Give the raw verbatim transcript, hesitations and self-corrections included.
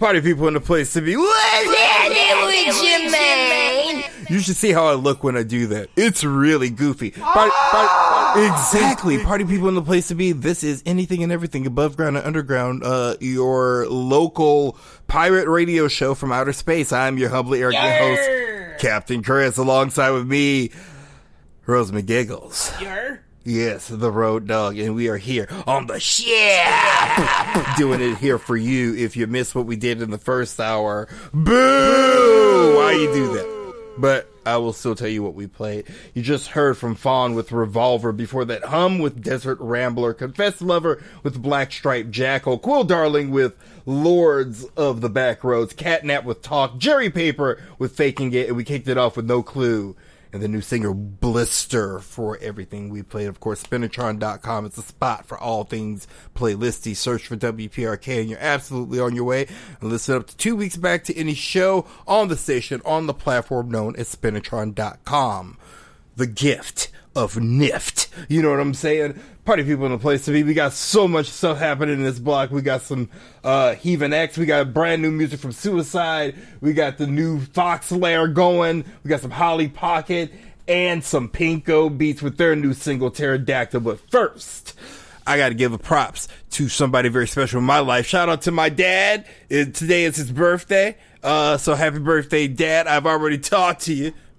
Party people in the place to be. You should see how I look when I do that. It's really goofy. Party, party, exactly. Party people in the place to be. This is anything and everything above ground and underground. Uh, your local pirate radio show from outer space. I'm your humbly arrogant Yarr! host, Captain Chris, alongside with me, Rose McGiggles. Yarr? Yes, the road dog, and we are here on the ship, doing it here for you. If you missed what we did in the first hour, boo! Why you do that? But I will still tell you what we played. You just heard from Fawn with Revolver. Before that, Hum with Desert Rambler. Confess Lover with Black Stripe Jackal. Quill Darling with Lords of the Backroads. Catnap with Talk. Jerry Paper with Faking It. And we kicked it off with No Clue. And the new singer Blister for everything we played. Of course, Spinatron dot com is the spot for all things playlisty. Search for W P R K and you're absolutely on your way. And listen up to two weeks back to any show on the station on the platform known as Spinatron dot com. The gift of N I F T. You know what I'm saying? Party people in the place to be. We got so much stuff happening in this block. We got some uh Heathen X. We got brand new music from Suicide. We got the new Fox Lair going. We got some Holly Pocket and some Pinko Beats with their new single Pterodactyl. But first, I got to give a props to somebody very special in my life. Shout out to my dad. It, today is his birthday. Uh, so happy birthday, Dad. I've already talked to you.